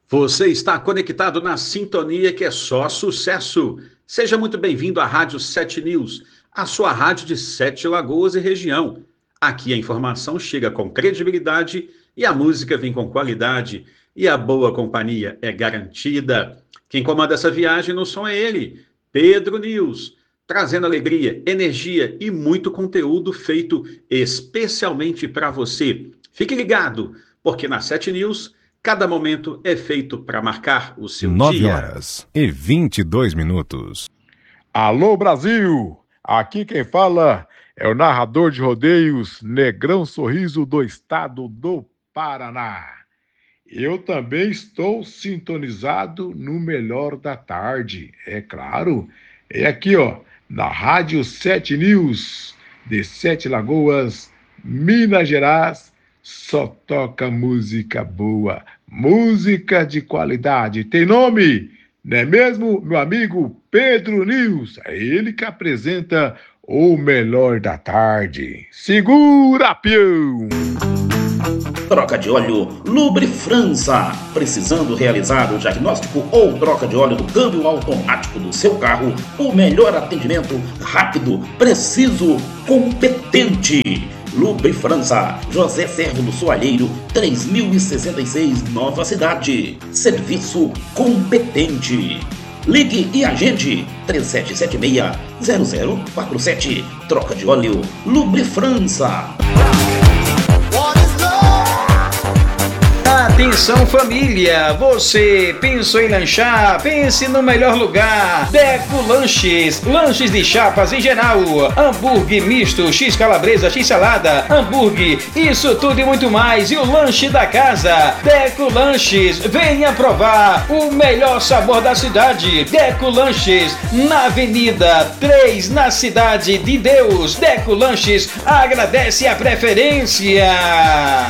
Você está conectado na sintonia que é só sucesso. Seja muito bem-vindo à Rádio 7 News, a sua rádio de Sete Lagoas e região. Aqui a informação chega com credibilidade e a música vem com qualidade e a boa companhia é garantida. Quem comanda essa viagem no som é ele, Pedro News, trazendo alegria, energia e muito conteúdo feito especialmente para você. Fique ligado, porque na 7 News cada momento é feito para marcar o seu 9h22. Alô, Brasil! Aqui quem fala é o narrador de rodeios Negrão Sorriso do estado do Paraná. Eu também estou sintonizado no melhor da tarde, é claro. É aqui, na Rádio 7 News, de Sete Lagoas, Minas Gerais. Só toca música boa, música de qualidade. Tem nome, não é mesmo, meu amigo Pedro News? É ele que apresenta o melhor da tarde. Segura, peão! Troca de óleo Lubrifrança. Precisando realizar o diagnóstico ou troca de óleo do câmbio automático do seu carro? O melhor atendimento, rápido, preciso, competente. Lubrifrança, José Servo do Soalheiro, 3066, Nova Cidade. Serviço competente. Ligue e agende 3776-0047. Troca de óleo Lubrifrança. Atenção família, você pensou em lanchar? Pense no melhor lugar. Deco Lanches, lanches de chapas em geral, hambúrguer misto, x calabresa, x salada, hambúrguer, isso tudo e muito mais. E o lanche da casa, Deco Lanches, venha provar o melhor sabor da cidade. Deco Lanches, na Avenida 3, na Cidade de Deus. Deco Lanches agradece a preferência.